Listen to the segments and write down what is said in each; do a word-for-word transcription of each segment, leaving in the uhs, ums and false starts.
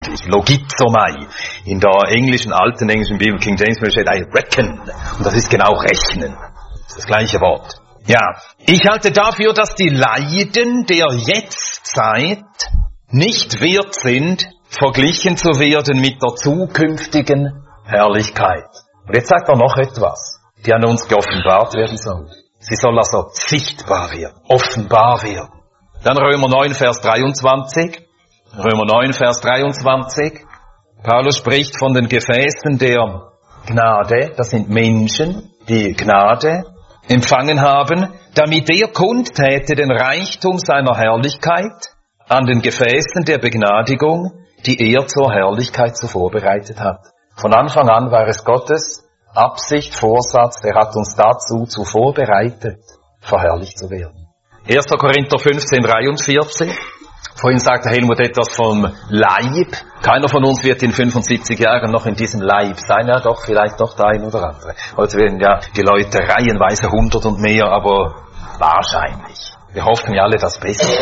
Logizomai. In der englischen, alten englischen Bibel, King James, steht I reckon. Und das ist genau rechnen. Das ist das gleiche Wort. Ja, ich halte dafür, dass die Leiden der Jetztzeit nicht wert sind, verglichen zu werden mit der zukünftigen Herrlichkeit. Und jetzt sagt er noch etwas, die an uns geoffenbart werden soll. Sie soll also sichtbar werden, offenbar werden. Dann Römer neun, Vers dreiundzwanzig. Römer neun, Vers dreiundzwanzig. Paulus spricht von den Gefäßen der Gnade. Das sind Menschen, die Gnade empfangen haben, damit er kundtäte den Reichtum seiner Herrlichkeit an den Gefäßen der Begnadigung, die er zur Herrlichkeit zuvor bereitet hat. Von Anfang an war es Gottes Absicht, Vorsatz, der hat uns dazu zuvor bereitet, verherrlicht zu werden. erster Korinther fünfzehn, dreiundvierzig. Vorhin sagte Helmut etwas vom Leib. Keiner von uns wird in fünfundsiebzig Jahren noch in diesem Leib sein. Ja, doch, vielleicht doch der ein oder andere. Heute werden ja die Leute reihenweise hundert und mehr, aber wahrscheinlich. Wir hoffen ja alle das Beste.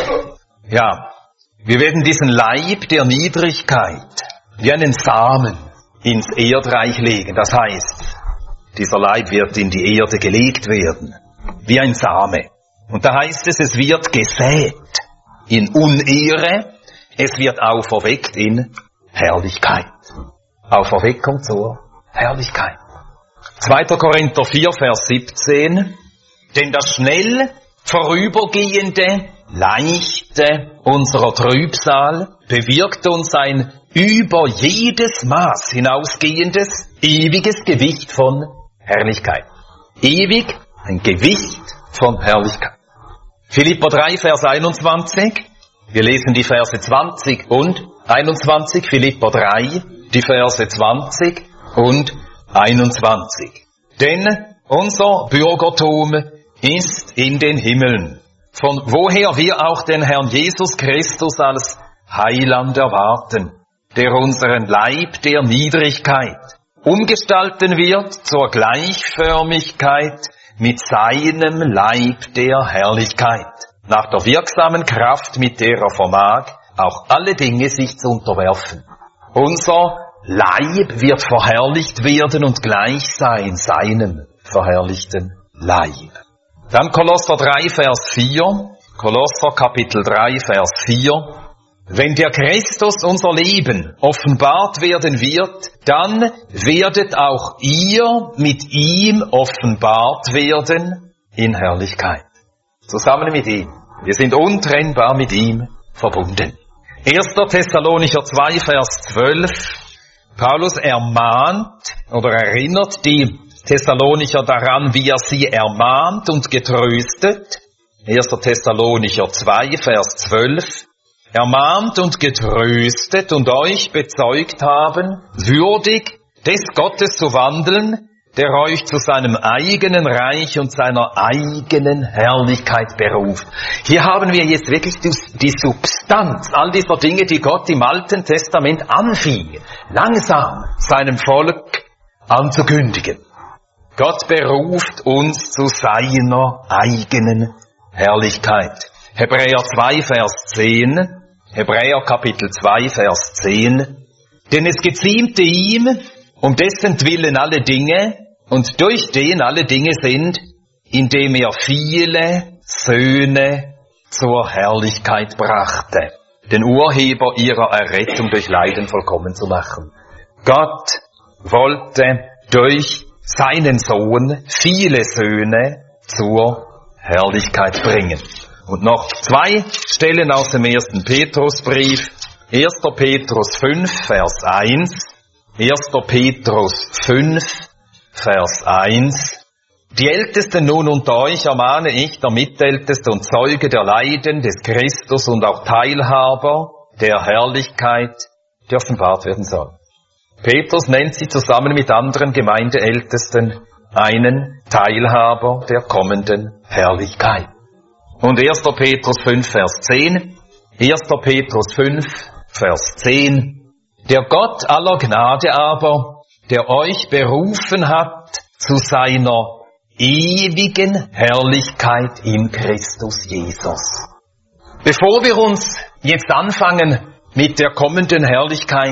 Ja, wir werden diesen Leib der Niedrigkeit wie einen Samen ins Erdreich legen. Das heißt, dieser Leib wird in die Erde gelegt werden, wie ein Same. Und da heißt es, es wird gesät in Unehre, es wird auferweckt in Herrlichkeit. Auferweckung zur Herrlichkeit. zweiter Korinther vier, Vers siebzehn. Denn das schnell vorübergehende, leichte unserer Trübsal bewirkt uns ein über jedes Maß hinausgehendes, ewiges Gewicht von Herrlichkeit. Ewig ein Gewicht von Herrlichkeit. Philipper drei, Vers einundzwanzig. Wir lesen die Verse zwanzig und einundzwanzig. Philipper drei, die Verse zwanzig und einundzwanzig. Denn unser Bürgertum ist in den Himmeln, von woher wir auch den Herrn Jesus Christus als Heiland erwarten, der unseren Leib der Niedrigkeit umgestalten wird zur Gleichförmigkeit mit seinem Leib der Herrlichkeit, nach der wirksamen Kraft, mit der er vermag, auch alle Dinge sich zu unterwerfen. Unser Leib wird verherrlicht werden und gleich sein seinem verherrlichten Leib. Dann Kolosser drei, Vers vier, Kolosser Kapitel drei, Vers vier. Wenn der Christus unser Leben offenbart werden wird, dann werdet auch ihr mit ihm offenbart werden in Herrlichkeit. Zusammen mit ihm. Wir sind untrennbar mit ihm verbunden. erster Thessalonicher zwei, Vers zwölf. Paulus ermahnt oder erinnert die Thessalonicher daran, wie er sie ermahnt und getröstet. erster Thessalonicher zwei, Vers zwölf. Ermahnt und getröstet und euch bezeugt haben, würdig des Gottes zu wandeln, der euch zu seinem eigenen Reich und seiner eigenen Herrlichkeit beruft. Hier haben wir jetzt wirklich die Substanz all dieser Dinge, die Gott im Alten Testament anfing, langsam seinem Volk anzukündigen. Gott beruft uns zu seiner eigenen Herrlichkeit. Hebräer zwei, Vers zehn. Hebräer Kapitel zwei, Vers zehn. Denn es geziemte ihm, um dessen Willen alle Dinge und durch den alle Dinge sind, indem er viele Söhne zur Herrlichkeit brachte, den Urheber ihrer Errettung durch Leiden vollkommen zu machen. Gott wollte durch seinen Sohn viele Söhne zur Herrlichkeit bringen. Und noch zwei Stellen aus dem ersten Petrusbrief. erster Petrus fünf, Vers eins. erster Petrus fünf, Vers eins. Die Ältesten nun unter euch ermahne ich, der Mitälteste und Zeuge der Leiden des Christus und auch Teilhaber der Herrlichkeit, die offenbart werden soll. Petrus nennt sie zusammen mit anderen Gemeindeältesten einen Teilhaber der kommenden Herrlichkeit. Und erster Petrus fünf, Vers zehn. erster Petrus fünf, Vers zehn. Der Gott aller Gnade aber, der euch berufen hat zu seiner ewigen Herrlichkeit in Christus Jesus. Bevor wir uns jetzt anfangen mit der kommenden Herrlichkeit